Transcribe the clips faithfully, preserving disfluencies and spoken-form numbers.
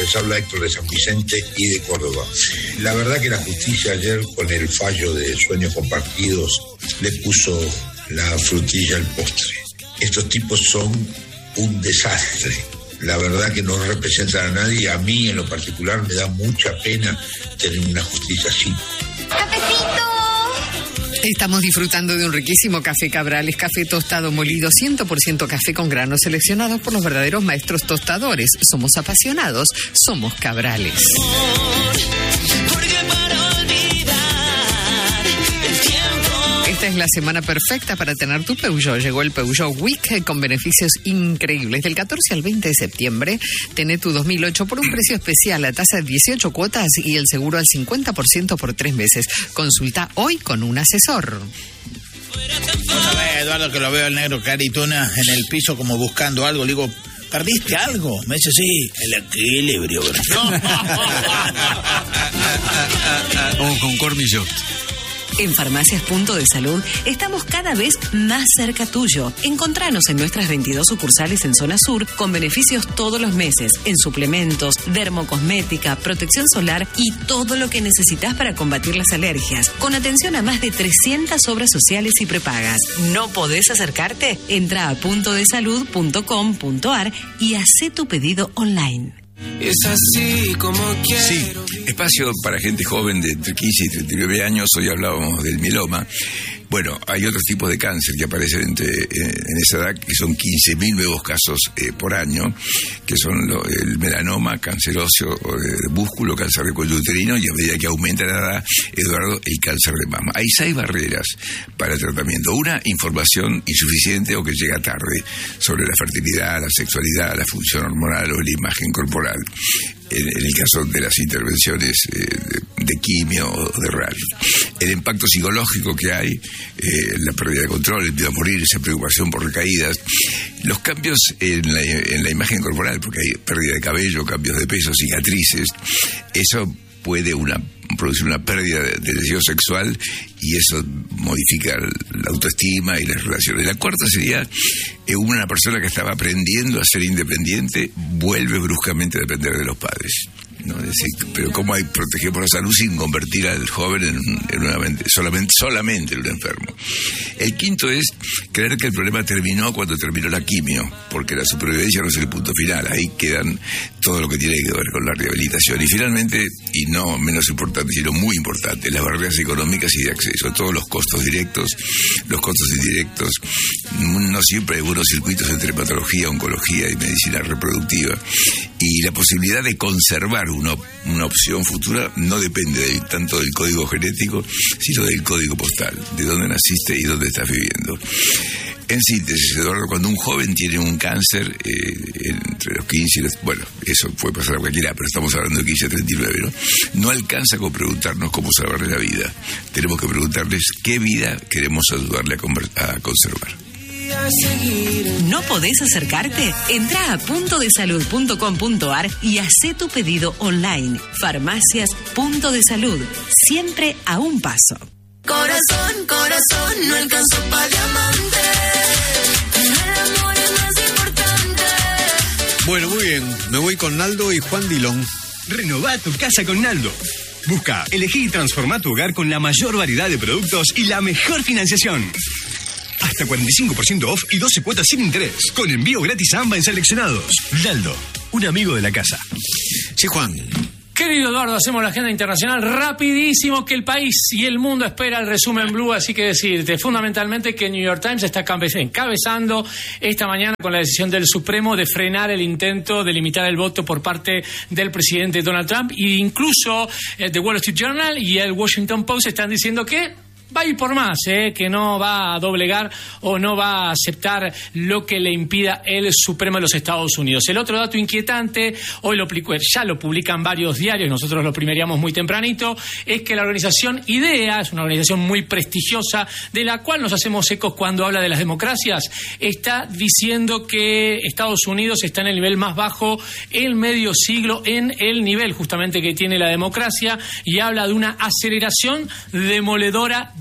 Les habla Héctor de San Vicente y de Córdoba. La verdad que la justicia ayer, con el fallo de Sueños Compartidos, le puso la frutilla al postre. Estos tipos son un desastre. La verdad que no representan a nadie. A mí, en lo particular, me da mucha pena tener una justicia así. ¡Cafecito! Estamos disfrutando de un riquísimo café Cabrales, café tostado molido, cien por ciento café con granos seleccionados por los verdaderos maestros tostadores. Somos apasionados, somos Cabrales. Esta es la semana perfecta para tener tu Peugeot. Llegó el Peugeot Week con beneficios increíbles. Del catorce al veinte de septiembre, tené tu dos mil ocho por un precio especial, la tasa de dieciocho cuotas y el seguro al cincuenta por ciento por tres meses. Consulta hoy con un asesor. Otra vez, Eduardo, que lo veo al negro Carituna en el piso como buscando algo. Le digo, ¿perdiste algo? Me dice, sí, el equilibrio. O con Cormillot. En Farmacias Punto de Salud estamos cada vez más cerca tuyo. Encontranos en nuestras veintidós sucursales en zona sur con beneficios todos los meses en suplementos, dermocosmética, protección solar y todo lo que necesitas para combatir las alergias. Con atención a más de trescientas obras sociales y prepagas. ¿No podés acercarte? Entra a punto de salud punto com punto ar y hacé tu pedido online. Es así como quiero. Sí, espacio para gente joven de entre quince y treinta y nueve años. Hoy hablábamos del mieloma. Bueno, hay otros tipos de cáncer que aparecen entre, eh, en esa edad, que son quince mil nuevos casos eh, por año, que son lo, el melanoma, cáncer óseo o de, de músculo, cáncer de cuello uterino, y a medida que aumenta la edad, Eduardo, el cáncer de mama. Hay seis barreras para el tratamiento. Una, información insuficiente o que llega tarde sobre la fertilidad, la sexualidad, la función hormonal o la imagen corporal. En, en el caso de las intervenciones eh, de, de quimio o de radio. El impacto psicológico que hay, eh, la pérdida de control, el miedo a morir, esa preocupación por recaídas, los cambios en la, en la imagen corporal, porque hay pérdida de cabello, cambios de peso, cicatrices, eso puede una, producir una pérdida de, de deseo sexual y eso modifica la autoestima y las relaciones. La cuarta sería eh, una persona que estaba aprendiendo a ser independiente vuelve bruscamente a depender de los padres. ¿No? Es decir, pero ¿cómo hay proteger por la salud sin convertir al joven en, en una mente, solamente, solamente en un enfermo? El quinto es creer que el problema terminó cuando terminó la quimio, porque la supervivencia no es el punto final, ahí quedan todo lo que tiene que ver con la rehabilitación. Y finalmente, y no menos importante, sino muy importante, las barreras económicas y de acceso, todos los costos directos, los costos indirectos. No siempre hay buenos circuitos entre patología, oncología y medicina reproductiva. Y la posibilidad de conservar Una, una opción futura no depende de, tanto del código genético, sino del código postal, de dónde naciste y dónde estás viviendo. En síntesis, Eduardo, cuando un joven tiene un cáncer, eh, entre los quince y los... Bueno, eso puede pasar a cualquiera, pero estamos hablando de quince a treinta y nueve, ¿no? No alcanza con preguntarnos cómo salvarle la vida. Tenemos que preguntarles qué vida queremos ayudarle a, conver- a conservar. ¿No podés acercarte? Entra a punto de salud punto com punto ar y hacé tu pedido online. Farmacias Punto de Salud, siempre a un paso. Corazón, corazón, no alcanzó para diamante. El amor es más importante. Bueno, muy bien. Me voy con Naldo y Juan Dilón. Renová tu casa con Naldo. Busca, elegí y transformá tu hogar con la mayor variedad de productos y la mejor financiación. Hasta cuarenta y cinco por ciento off y doce cuotas sin interés. Con envío gratis a AMBA en seleccionados. Naldo, un amigo de la casa. Sí, Juan. Querido Eduardo, hacemos la agenda internacional rapidísimo, que el país y el mundo espera el resumen Blue, así que decirte fundamentalmente que el New York Times está encabezando esta mañana con la decisión del Supremo de frenar el intento de limitar el voto por parte del presidente Donald Trump, e incluso el The Wall Street Journal y el Washington Post están diciendo que va a ir por más, ¿eh? que no va a doblegar o no va a aceptar lo que le impida el Supremo de los Estados Unidos. El otro dato inquietante, hoy lo ya lo publican varios diarios, nosotros lo primeríamos muy tempranito, es que la organización IDEA, es una organización muy prestigiosa, de la cual nos hacemos ecos cuando habla de las democracias, está diciendo que Estados Unidos está en el nivel más bajo en medio siglo, en el nivel justamente que tiene la democracia, y habla de una aceleración demoledora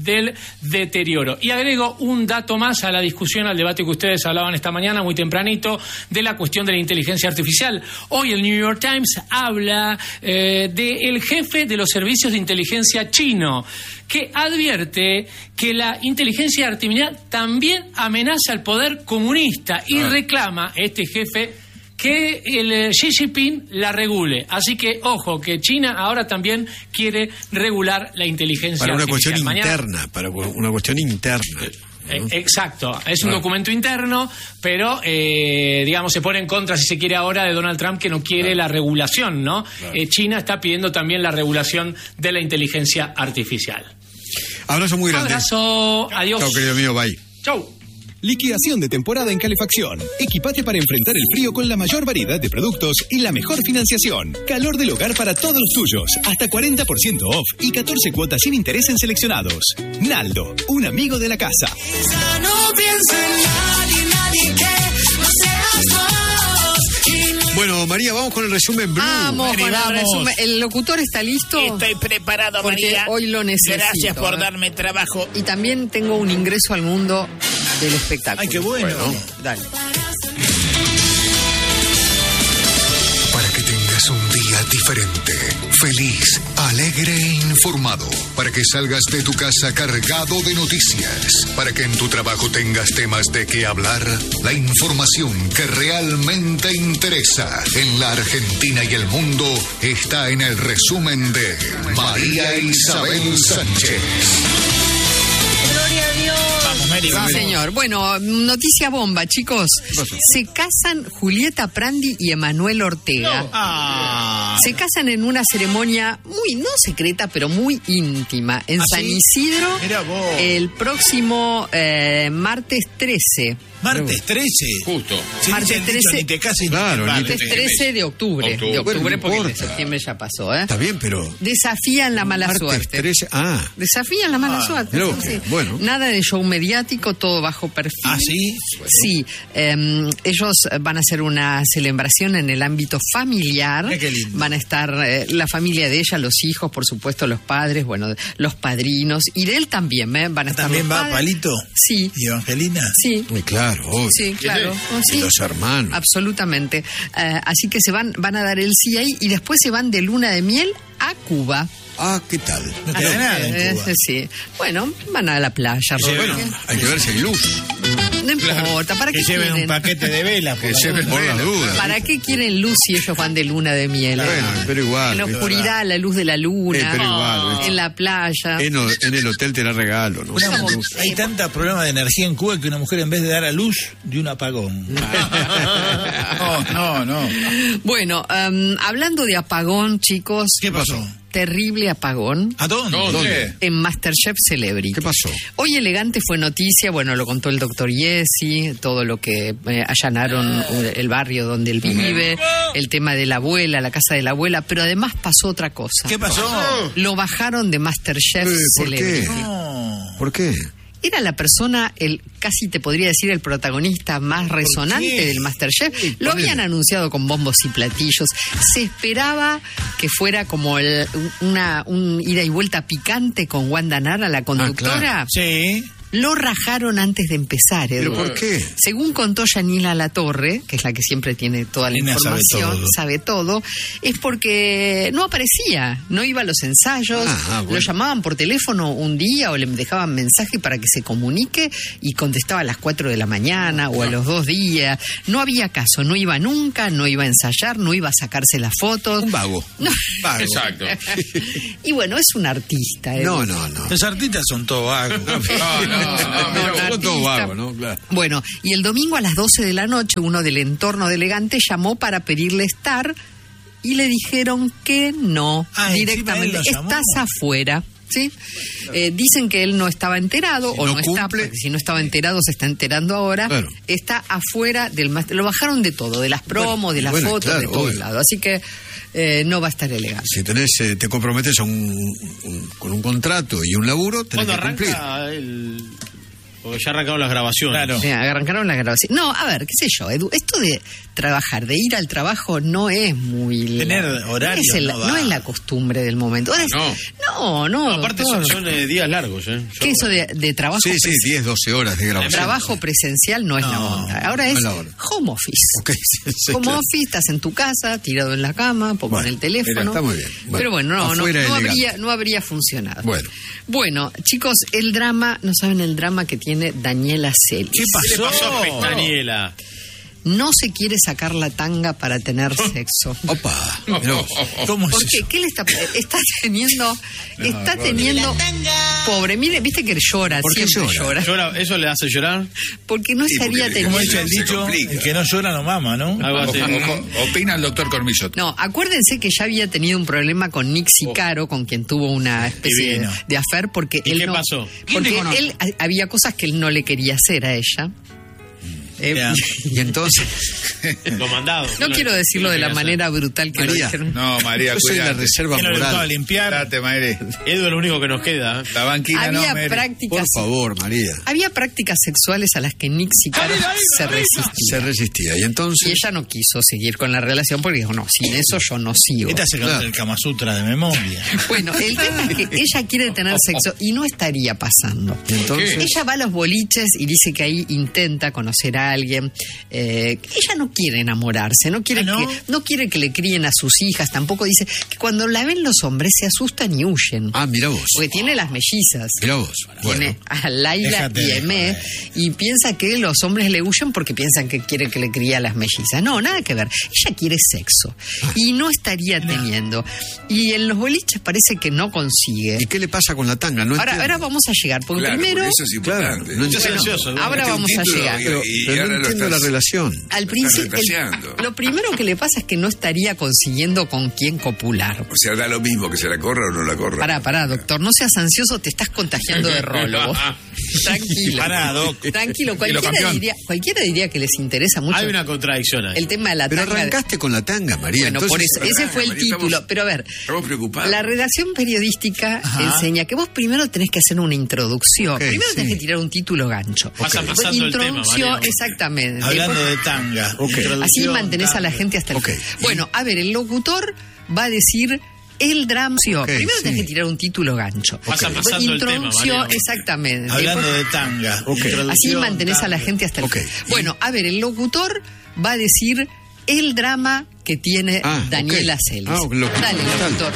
del deterioro. Y agrego un dato más a la discusión, al debate que ustedes hablaban esta mañana muy tempranito, de la cuestión de la inteligencia artificial. Hoy el New York Times habla eh, del jefe de los servicios de inteligencia chino, que advierte que la inteligencia artificial también amenaza al poder comunista y reclama, este jefe, que el eh, Xi Jinping la regule. Así que, ojo, que China ahora también quiere regular la inteligencia para una artificial. cuestión Mañana, interna, para una cuestión interna. Eh, exacto, es un ah. documento interno, pero eh, digamos se pone en contra, si se quiere ahora, de Donald Trump, que no quiere claro. la regulación, ¿no? Claro. Eh, China está pidiendo también la regulación de la inteligencia artificial. Abrazo muy grande. Abrazo, adiós. Chao, querido mío, bye. Chau. Liquidación de temporada en calefacción. Equipate para enfrentar el frío con la mayor variedad de productos y la mejor financiación. Calor del hogar para todos los tuyos. Hasta cuarenta por ciento off y catorce cuotas sin interés en seleccionados. Naldo, un amigo de la casa. No pienso en nadie, nadie que no seas vos. Bueno, María, vamos con el resumen Blue. Vamos Mari, con el vamos. resumen. ¿El locutor está listo? Estoy preparado, Porque María. hoy lo necesito. Gracias por ¿eh? darme trabajo. Y también tengo un ingreso al mundo del espectáculo. Ay, qué bueno. Dale. Para que tengas un día diferente, feliz, alegre e informado. Para que salgas de tu casa cargado de noticias. Para que en tu trabajo tengas temas de qué hablar. La información que realmente interesa en la Argentina y el mundo está en el resumen de María Isabel Sánchez. Gloria a Dios. Vamos, Mary, Sí, vamos. señor. Bueno, noticia bomba, chicos. Se casan Julieta Prandi y Emanuel Ortega. Ah. Se casan en una ceremonia muy, no secreta, pero muy íntima, en ¿Ah, San sí? Isidro, Mirá vos. el próximo eh, martes trece. Martes trece. Justo. Si Martes dicen dicho, trece. ni te cases Claro, ni te ni Martes pares. trece de octubre. Octubre. De octubre, Bueno, no porque el de importa. septiembre ya pasó, ¿eh? Está bien, pero... Desafían la mala Martes suerte. trece. Ah, Desafían la mala Ah, suerte. mirá vos, sí, sí. bueno. Nada de show mediático, todo bajo perfil. ¿Ah, sí? Sí, eh, ellos van a hacer una celebración en el ámbito familiar. Mira qué lindo. Van a estar eh, la familia de ella, los hijos, por supuesto, los padres, bueno, los padrinos. Y de él también, ¿eh? Van a estar ¿También los va padres. Palito? Sí, ¿Y Evangelina? sí. muy claro, obvio. Sí, claro. Oh, Y sí. los hermanos. Absolutamente. Eh, así que se van, van a dar el sí ahí y después se van de luna de miel a Cuba. Ah, ¿qué tal? No queda nada en Eh, Cuba. sí. Bueno, van a la playa. Sí, porque- Bueno, hay que ver si hay luz. No importa, ¿para Que qué lleven quieren? un paquete de velas. Que por se la- por las dudas. ¿Para qué quieren luz si ellos van de luna de miel? eh? Bueno, pero igual. En la ¿viste? oscuridad, a la luz de la luna. Eh, pero igual, ¿viste? En la playa. En, o- en el hotel te la regalo, ¿no? Una- Luz. hay tanta problema de energía en Cuba que una mujer, en vez de dar a luz, dio un apagón. No, no, no. Bueno, em, hablando de apagón, chicos. ¿Qué pasó? Terrible apagón ¿A dónde? ¿Dónde? en MasterChef Celebrity. ¿Qué pasó? Hoy Elegante fue noticia, bueno, lo contó el doctor Yesi, todo lo que eh, allanaron eh, el barrio donde él vive, el tema de la abuela, la casa de la abuela, pero además pasó otra cosa. ¿Qué pasó? Lo bajaron de MasterChef Eh, ¿por Celebrity. qué? No. ¿Por qué? Era la persona, el casi te podría decir el protagonista más resonante qué? del MasterChef. Lo habían anunciado con bombos y platillos. Se esperaba que fuera como el- una un ida y vuelta picante con Wanda Nara, la conductora. Sí. Lo rajaron antes de empezar, Edu. ¿Pero por qué? Según contó Yanila Latorre, que es la que siempre tiene toda la Yanina sabe información, todo. sabe todo, es porque no aparecía, no iba a los ensayos, Ah, ah, bueno. lo llamaban por teléfono un día o le dejaban mensaje para que se comunique y contestaba a las cuatro de la mañana o a los dos días. No había caso, no iba nunca, no iba a ensayar, no iba a sacarse las fotos. Un vago. No. Vago. Exacto. Y bueno, es un artista. Edu. No, no, no. Los artistas son todos vagos. No, no, no. No, Son artista. todos vagos, ¿no? Claro. Bueno, y el domingo a las doce de la noche, uno del entorno de Elegante llamó para pedirle estar y le dijeron que no, Ah, encima directamente. él lo llamó. Estás afuera. ¿Sí? Eh, dicen que él no estaba enterado Si o no no, está, cumple. porque si no estaba enterado se está enterando ahora. Claro. Está afuera del máster. Lo bajaron de todo, de las promos, de las bueno, fotos, claro, de todos obvio. lados. Así que eh, no va a estar Elegante. Si tenés, eh, te comprometes a un, un- con un contrato y un laburo, tenés ¿Cuándo que cumplir. arranca el...? Porque ya arrancaron las grabaciones. Claro. O sea, arrancaron la grabación. No, a ver, qué sé yo, Edu, esto de trabajar, de ir al trabajo, no es muy... Tener horario no es, el- no da. no es la costumbre del momento. Ahora es- No. no, no. No, aparte son, doctor. son eh, días largos, ¿eh? Yo- ¿Qué eso de, de trabajo? Sí, sí, presen- diez, doce horas de grabación. Trabajo presencial no es la onda. Ahora es no es la onda. home office. Ok, sí, sí, Home claro. office, estás en tu casa, tirado en la cama, con Bueno, el teléfono. mira, está muy bien. Bueno, Pero bueno, no, no, afuera no elegante. habría, no habría funcionado. Bueno. Bueno, chicos, el drama, no saben el drama que tiene Daniela Celis. ¿Qué ¿Qué le pasó a pasó? Pestañela? No se quiere sacar la tanga para tener sexo. Opa. mirá vos. ¿Cómo es ¿Por qué? eso? ¿Qué le está está teniendo? Está teniendo. Pobre, mire, viste que llora, ¿Por qué siempre llora? llora. Llora- ¿Eso le hace llorar? Porque no Sí, estaría porque- Como teniendo. dice el Se dicho, complica. el que no llora no mama, ¿no? Algo así. O- Opina el doctor Cormiso. No, acuérdense que ya había tenido un problema con Nick Sicaro, con quien tuvo una especie de, Divino. de affair, porque ¿Y él qué no, pasó? porque te conoce? él ha- había cosas que él no le quería hacer a ella. Eh, Ya. Y entonces, Lo mandado. no quiero decirlo de la Quería hacer. manera brutal que lo María, dijeron. No, María, yo soy la cuidate. reserva ¿Quién no le gustaba moral. limpiar? Date, Mayre. Edu es lo único que nos queda. ¿eh? La banquina Había no, Mary. prácticas, Por favor, María. había prácticas sexuales a las que Nick Sicaro se resistía. Se resistía. Y entonces. Y ella no quiso seguir con la relación porque dijo, no, sin eso yo no sigo. Esta se conoce Claro. el Kama Sutra de memoria. Bueno, el tema es que ella quiere tener sexo y no estaría pasando. ¿Y entonces? Ella va a los boliches y dice que ahí intenta conocer a alguien. Eh, ella no quiere enamorarse, no quiere, ¿Ah, no? Que, no quiere que le críen a sus hijas. Tampoco dice que cuando la ven los hombres se asustan y huyen. Ah, mira vos. Porque tiene las mellizas. Mira vos. Bueno. Tiene a Laila Déjate y de Aimé y piensa que los hombres le huyen porque piensan que quiere que le cría a las mellizas. No, nada que ver. Ella quiere sexo y no estaría teniendo. Y en los boliches parece que no consigue. ¿Y qué le pasa con la tanga? No Ahora, entiendo. ahora vamos a llegar, porque Claro, primero, porque eso es Claro, importante. no Yo soy entiendo. ansioso. ¿no? ahora Este es un vamos a título llegar. y- Pero, y pero ahora no lo entiendo la estás- relación. Al principio, retraseando. lo primero que le pasa es que no estaría consiguiendo con quién copular. O sea, da lo mismo que se la corra o no la corra. Pará, pará, doctor, no seas ansioso, te estás contagiando de rólogo. Tranquilo. Pará, doc. Tranquilo, Y lo cualquiera campeón. diría, cualquiera diría que les interesa mucho Hay una contradicción ahí. el tema de la Pero tanga. arrancaste con la tanga, María. Bueno, por entonces- eso, ese fue el María, título. estamos- Pero a ver, Estamos preocupados. la redacción periodística Ajá. enseña que vos primero tenés que hacer una introducción. Ok, primero sí. tenés que tirar un título gancho. Pasa Ok. pasando el tema, Introducción, María. exactamente. Hablando Después- de tanga. Ok. Así Introducción, mantenés a la tanga. gente hasta el Ok. final. Bueno, a ver, el locutor va a decir el drama. Ok, Primero sí. tenés que tirar un título gancho. Pasa Después pasando el tema, introducción, María. exactamente. Hablando Después- de tanga. Ok. Introducción, Así mantenés a la tanga. gente hasta el Ok. final. Bueno, a ver, el locutor va a decir el drama que tiene Ah, Daniela ok. Celis. Ah, lo- Dale, dale. locutor.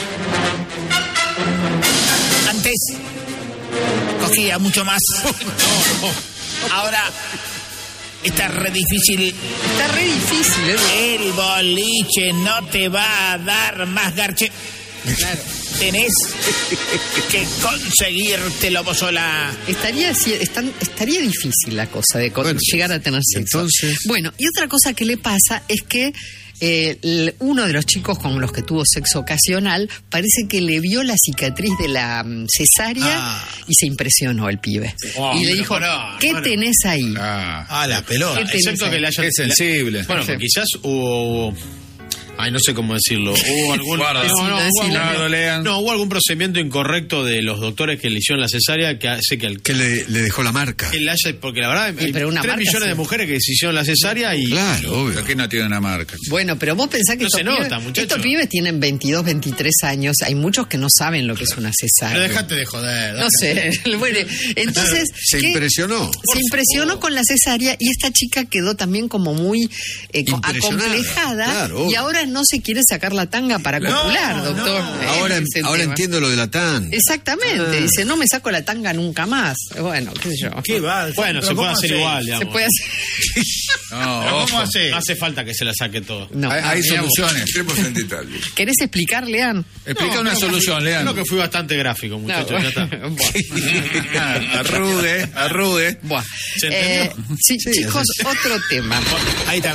Antes cogía mucho más. Ahora está re difícil. Está re difícil, ¿eh? El boliche no te va a dar más garche. Claro. Tenés que conseguírtelo vos sola. Estaría, si- están- estaría difícil la cosa de con- Bueno, llegar a tener sexo. entonces- Bueno, y otra cosa que le pasa es que eh, el- uno de los chicos con los que tuvo sexo ocasional parece que le vio la cicatriz de la mm, cesárea Ah. y se impresionó el pibe. Oh, y le pero dijo, pará, ¿qué bueno. tenés ahí? Ah, Ah, la pelota. ¿Qué tenés Excepto ahí? que le haya... Qué sensible. Bueno, Sí. quizás hubo... Ay, no sé cómo decirlo. Hubo algún... Guarda. no, no, Decilo, hubo decilo. algún- No lo lean. no, hubo algún procedimiento incorrecto de los doctores que le hicieron la cesárea que hace que el... Que le, le dejó la marca. que le haya- porque la verdad, Sí, hay pero una tres marca millones sí. de mujeres que se hicieron la cesárea y... Claro, obvio. ¿Por qué no tiene una marca? Bueno, pero vos pensás que No estos, se nota, pibes, muchacho. estos pibes tienen veintidós, veintitrés años. Hay muchos que no saben lo que es una Pero cesárea. dejate de joder. No sé. Bueno, entonces... Se ¿qué? impresionó. Se impresionó con la cesárea y esta chica quedó también como muy eh, co- Impresionada, acomplejada claro, y obvio. ahora no se quiere sacar la tanga para No, copular, doctor. no. Eh, Ahora, ese es el ahora tema. entiendo lo de la tanga. Exactamente, Ah. dice, no me saco la tanga nunca más. Bueno, qué sé yo. ¿Qué va? Bueno, Pero se ¿cómo puede hacer hacés? igual, Se digamos. puede hacer... No, Pero ojo. ¿cómo hace? No hace falta que se la saque todo. No. Hay, hay Digamos, soluciones. Entremos en detalle. ¿Querés explicar, Lean? Explica No, una creo que solución, fui- Leandro. Creo que fui bastante gráfico, muchachos. No. Ya está. Bueno. Arrugue, arrugue. Buah. ¿Se Eh, entendió? sí, chicos, otro tema. Ahí está.